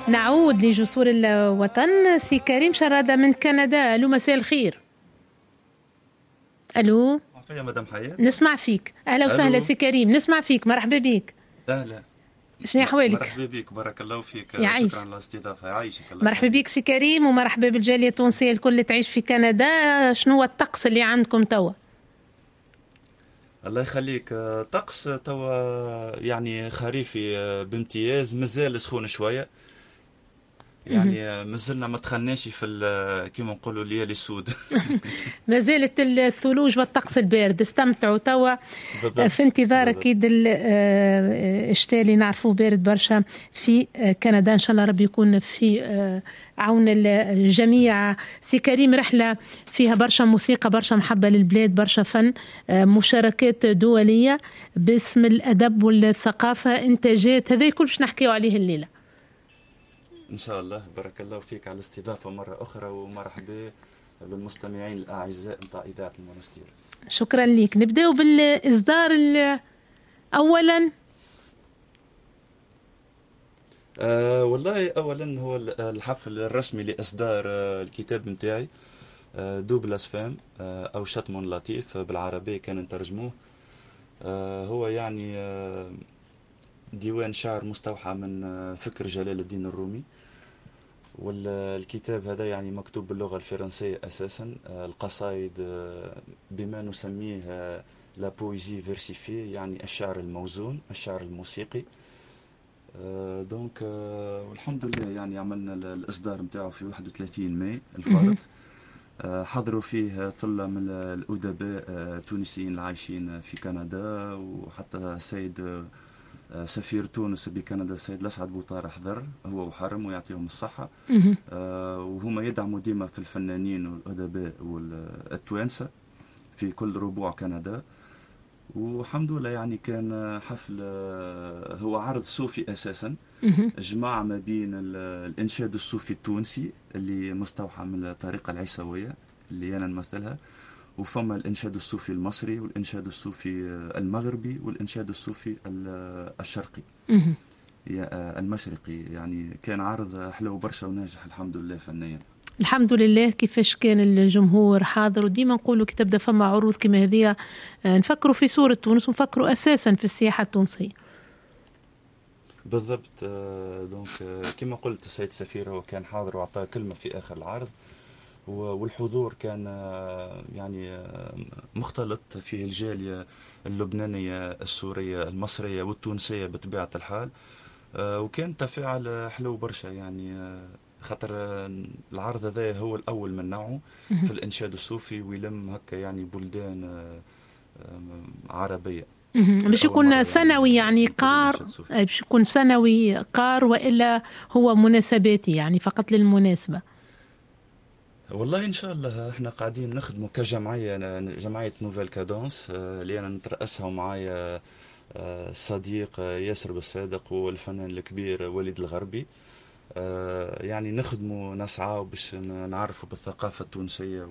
نعود لجسور الوطن. سي كريم شرادة من كندا. ألو، مساء الخير. ألو، فيا مدام حياة. نسمع فيك. أهلا وسهلا الو. سي كريم، نسمع فيك. مرحبا بك. اهلا. شنو أحوالك؟ مرحبا بك، بارك الله فيك، يعيش. شكرا على الاستضافة، يعيشك الله مرحبا يخليك. بك سي كريم، ومرحبا بالجالية التونسية الكل اللي تعيش في كندا. شنو هو الطقس اللي عندكم توا؟ الله يخليك. طقس توا يعني خريفي بامتياز، مازال سخون شوية يعني. مازلنا ما دخلناش في كيما نقولوا الليالي السود. ما زالت الثلوج والطقس البارد. استمتعوا توا في بالضبط انتظار بالضبط. اكيد الشتاء اللي نعرفوه بارد برشا في كندا. ان شاء الله ربي يكون في عون الجميع. سي كريم، رحله فيها برشا موسيقى، برشا محبه للبلاد، برشا فن، مشاركات دوليه باسم الادب والثقافه، انتاجات، هذا كل باش نحكيو عليه الليله. إن شاء الله، بارك الله فيك على الاستضافة مرة أخرى، ومرحبا بالمستمعين الأعزاء متاع إذاعة المونستير. شكرا لك. نبداو بالاصدار اولا. والله أولا هو الحفل الرسمي لإصدار الكتاب متاعي، دوبلاس فام، أو شتم لطيف بالعربية كان نترجموه. هو يعني ديوان شعر مستوحى من فكر جلال الدين الرومي. والكتاب هذا يعني مكتوب باللغة الفرنسية أساسا. القصائد بما نسميه لا بويزي فيرسيفي، يعني الشعر الموزون، الشعر الموسيقي. دونك والحمد لله يعني عملنا الإصدار متاعه في 31 ماي الفارط. حضروا فيه ثلة من الأدباء التونسيين العايشين في كندا، وحتى السيد سفير تونس بكندا السيد الأسعد بوطار حضر هو وحرم، ويعطيهم الصحة. وهم يدعموا ديما في الفنانين والأدباء والتوانسة في كل ربوع كندا. والحمد لله يعني كان حفل، هو عرض صوفي أساسا، جماعة ما بين الإنشاد الصوفي التونسي اللي مستوحى من الطريقة العيسوية اللي أنا نمثلها، وفما الإنشاد الصوفي المصري والإنشاد الصوفي المغربي والإنشاد الصوفي الشرقي المشرقي. يعني كان عرض حلو برشا وناجح الحمد لله فنيا. الحمد لله. كيفاش كان الجمهور حاضر؟ وديما نقولوا كي تبدا فما عروض كما هذه نفكروا في صورة تونس ونفكروا أساسا في السياحة التونسية. بالضبط. دونك كما قلت السيد سفير هو كان حاضر وعطى كلمة في آخر العرض، والحضور كان يعني مختلط فيه الجالية اللبنانية السورية المصرية والتونسية بطبيعة الحال. وكان تفاعل حلو برشا يعني، خاطر العرض هذا هو الأول من نوعه في الإنشاد الصوفي، ويلم هكا يعني بلدان عربية. باش لأول مرة يكون يعني سنوي يعني نقول قار، الإنشاد الصوفي. باش يكون سنوي قار وإلا هو مناسباتي يعني فقط للمناسبة؟ والله إن شاء الله احنا قاعدين نخدموا كجمعية، جمعية نوفيل كادونس اللي أنا نترأسها، ومعايا الصديق ياسر بالصادق والفنان الكبير وليد الغربي. يعني نخدموا نسعى باش نعرفوا بالثقافة التونسية،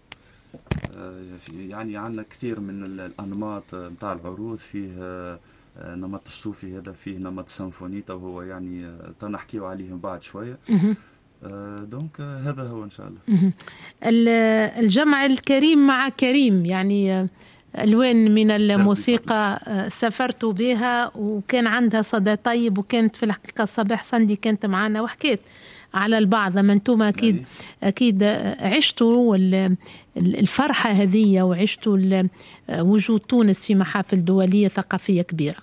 يعني عندنا كثير من الأنماط متاع العروض. فيه نمط الصوفي، هذا فيه نمط سيمفونيتا، وهو يعني تنحكيو عليه بعد شوية. دونك هذا هو إن شاء الله. الجمع الكريم مع كريم يعني ألوان من الموسيقى سافرت بها وكان عندها صدى طيب، وكانت في الحقيقة صباح سندي كانت معنا وحكيت على البعض. لما انتم أكيد عشتوا الفرحة هذه، وعشتوا وجود تونس في محافل دولية ثقافية كبيرة.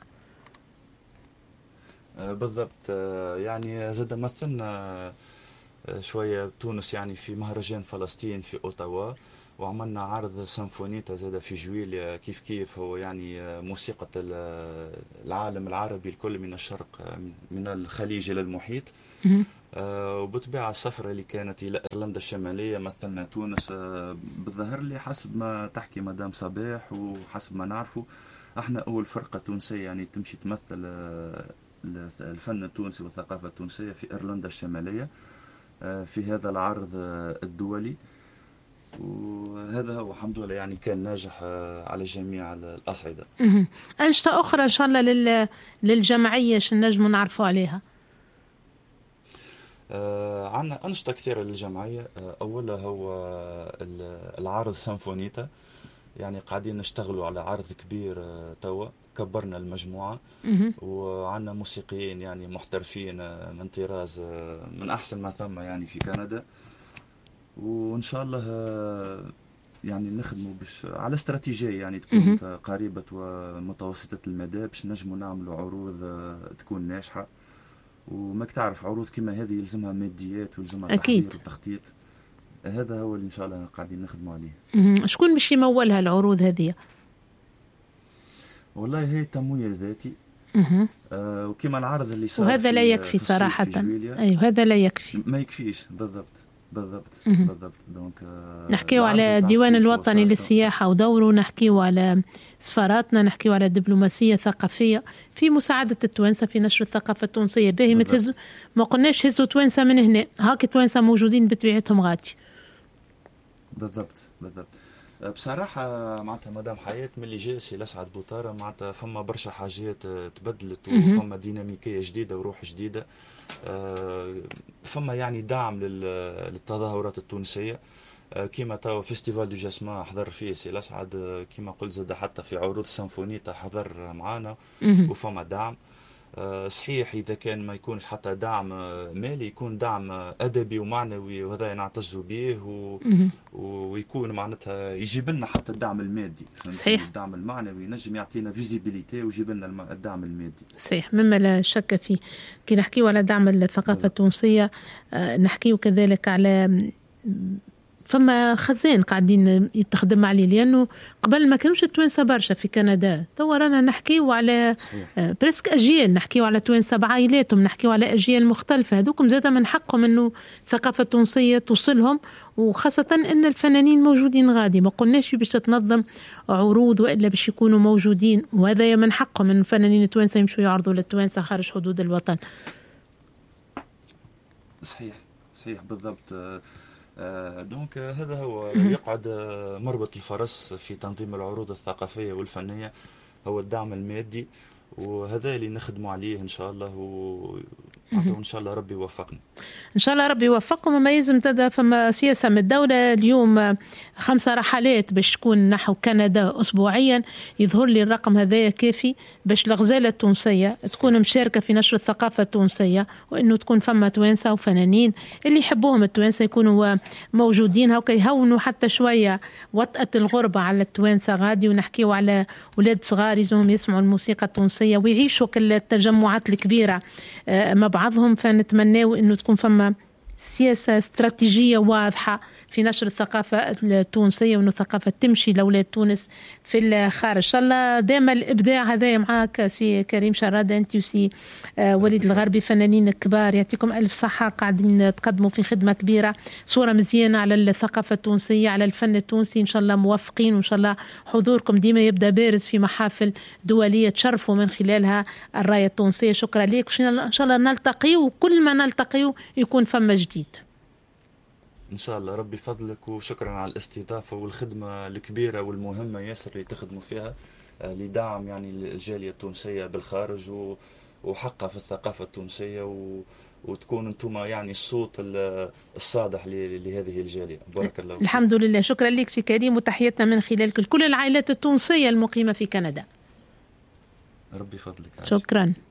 بالضبط. يعني زاد مثلنا شوية تونس يعني في مهرجان فلسطين في أوتاوا، وعملنا عرض سيمفونيتا زاد في جويل. كيف هو يعني موسيقى العالم العربي الكل من الشرق، من الخليج إلى المحيط. وبطبيعة السفرة اللي كانت إلى إيرلندا الشمالية مثلنا تونس. بالظاهر اللي حسب ما تحكي مدام صباح وحسب ما نعرفه، احنا أول فرقة تونسية يعني تمشي تمثل الفن التونسي والثقافة التونسية في إيرلندا الشمالية في هذا العرض الدولي. وهذا هو الحمد لله يعني كان ناجح على جميع الأصعدة. أنشطة أخرى إن شاء الله للجمعية نجم نعرفوا عليها؟ عندنا أنشطة كثيرة للجمعية. أولها هو العرض سيمفونيتا، يعني قاعدين نشتغلوا على عرض كبير. توا كبرنا المجموعة وعندنا موسيقيين يعني محترفين من طراز من أحسن ما ثم يعني في كندا. وإن شاء الله يعني نخدموا على استراتيجية يعني تكون قريبة ومتوسطة المدى باش نجموا نعملوا عروض تكون ناجحة. وماك تعرف عروض كما هذه يلزمها ماديات ويلزمها تحضير وتخطيط. هذا هو اللي إن شاء الله قاعدين نخدموا عليه. شكون باش يمولها العروض هذه؟ والله هي تمويل ذاتي. وكما العرض اللي صار وهذا لا يكفي صراحة. أيوه هذا لا يكفي، ما يكفيش. بالضبط. دونك نحكيو على الديوان الوطني للسياحة ودوره، نحكيو على سفاراتنا، نحكيو على دبلوماسية ثقافية في مساعدة التوانسة في نشر الثقافة التونسية. باهي ما قلناش هزوا توانسة من هنا، هاك توانسة موجودين بطبيعتهم غادي. بالضبط. بصراحة معناتها مدام حياة من اللي جاء سي الأسعد بوطارة معناتها فما برشا حاجات تبدلت وفما ديناميكية جديدة وروح جديدة. فما يعني دعم للتظاهرات التونسية. كيما توا فيستيفال دو جاسما حضر فيه سي الأسعد، كيما قلت زاد حتى في عروض سيمفونيتا حضر معانا وفما دعم. صحيح إذا كان ما يكونش حتى دعم مالي، يكون دعم أدبي ومعنوي، وهذا نعتز به ويكون معناتها يجيب لنا حتى الدعم المادي. صحيح. الدعم المعنوي نجم يعطينا فيزيبيليتي ويجيب لنا الدعم المادي. صحيح، مما لا شك فيه. كي نحكيو على دعم الثقافة التونسية نحكيو كذلك على فما خزان قاعدين يتخدم عليه، لأنه قبل ما كانوش التوانسة برشا في كندا. توا رانا نحكيو على برسك أجيال، نحكيو على توانسة بعائلاتهم، نحكيو على أجيال مختلفة. هذوكم زادة من حقهم أنه الثقافة التونسية توصلهم، وخاصة أن الفنانين موجودين غادي. ما قلناش باش تتنظم عروض وإلا باش يكونوا موجودين، وهذا من حقهم أن الفنانين التوانسة يمشوا يعرضوا للتوانسة خارج حدود الوطن. صحيح بالضبط. دونك هذا هو يقعد مربط الفرس في تنظيم العروض الثقافية والفنية، هو الدعم المادي، وهذا اللي نخدموا عليه إن شاء الله. وإن شاء الله ربي يوفقنا. إن شاء الله ربي يوفقكم. وما يلزم تدا فما سياسة من الدولة اليوم 5 رحلات باش تكون نحو كندا أسبوعيا. يظهر لي الرقم هذا كافي باش الغزالة التونسية تكون مشاركة في نشر الثقافة التونسية، وإنه تكون فما توانسة وفنانين اللي يحبوهم التوانسة يكونوا موجودين، هاو يهونوا حتى شوية وطأة الغربة على التوانسة غادي. ونحكيوا على ولاد صغار يزوم يسمعوا الموسيقى التونسية ويعيشوا كل التجمعات الكبيرة مع بعضهم. فنتمناوا إنه تكون فما سياسة استراتيجية واضحة في نشر الثقافة التونسية، وإنه الثقافة تمشي لأولاد تونس في الخارج. إن شاء الله دائما الإبداع هذا معك سي كريم شرادة، أنت وسي وليد الغربي فنانين كبار، يعطيكم ألف صحة. قاعدين تقدموا في خدمة كبيرة، صورة مزيانة على الثقافة التونسية، على الفن التونسي. إن شاء الله موفقين، وإن شاء الله حضوركم ديما يبدأ بارز في محافل دولية تشرفوا من خلالها الراية التونسية. شكرا لك. إن شاء الله نلتقي، وكل ما نلتقي يكون فما جديد إن شاء الله. ربي فضلك، وشكرا على الاستضافة والخدمة الكبيرة والمهمة ياسر اللي تخدموا فيها لدعم يعني الجالية التونسية بالخارج وحقها في الثقافة التونسية، وتكون أنتم يعني الصوت الصادح لهذه الجالية. بارك الله فيك. الحمد لله. شكرا لك سي كريم، وتحياتنا من خلالك لكل العائلات التونسية المقيمة في كندا. ربي فضلك. شكرا.